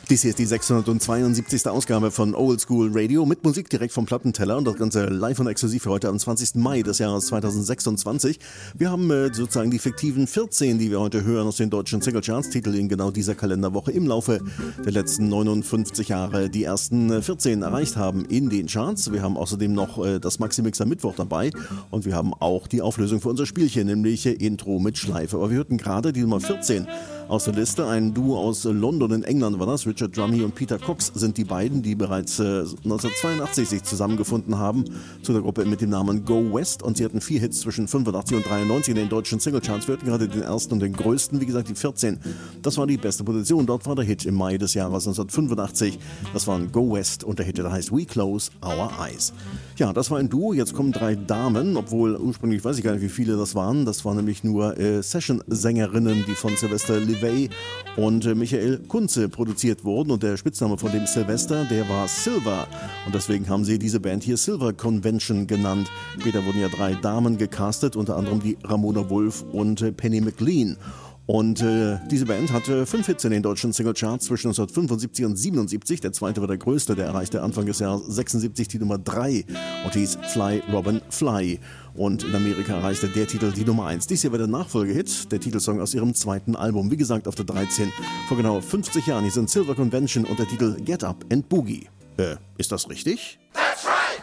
Dies hier ist die 672. Ausgabe von Old School Radio mit Musik direkt vom Plattenteller und das Ganze live und exklusiv für heute am 20. Mai des Jahres 2026. Wir haben sozusagen die fiktiven 14, die wir heute hören aus den deutschen Singlecharts-Titeln in genau dieser Kalenderwoche im Laufe der letzten 59 Jahre die ersten 14 erreicht haben in den Charts. Wir haben außerdem noch das Maxi-Mixer Mittwoch dabei und wir haben auch die Auflösung für unser Spielchen, nämlich Intro mit Schleife. Aber wir hörten gerade die Nummer 14 aus der Liste, ein Duo aus London in England war das. Richard Drummey und Peter Cox sind die beiden, die bereits 1982 sich zusammengefunden haben zu der Gruppe mit dem Namen Go West und sie hatten 4 Hits zwischen 85 und 93 in den deutschen Singlecharts. Wir hatten gerade den ersten und den größten, wie gesagt die 14. Das war die beste Position, dort war der Hit im Mai des Jahres 1985. Das waren Go West und der Hit, der heißt We Close Our Eyes. Ja, das war ein Duo, jetzt kommen 3 Damen, obwohl ursprünglich weiß ich gar nicht, wie viele das waren. Das waren nämlich nur Session-Sängerinnen, die von Sylvester Levay und Michael Kunze produziert wurden und der Spitzname von dem Sylvester, der war Silver und deswegen haben sie diese Band hier Silver Convention genannt. Später wurden ja 3 Damen gecastet, unter anderem die Ramona Wolf und Penny McLean. Und diese Band hatte 5 Hits in den deutschen Singlecharts zwischen 1975 und 77. Der zweite war der größte, der erreichte Anfang des Jahres 76 die Nummer 3 und hieß Fly Robin Fly. Und in Amerika erreichte der Titel die Nummer 1. Dies hier war der Nachfolgehit, der Titelsong aus ihrem zweiten Album. Wie gesagt, auf der 13 vor genau 50 Jahren. Hier sind Silver Convention und der Titel Get Up and Boogie. Ist das richtig?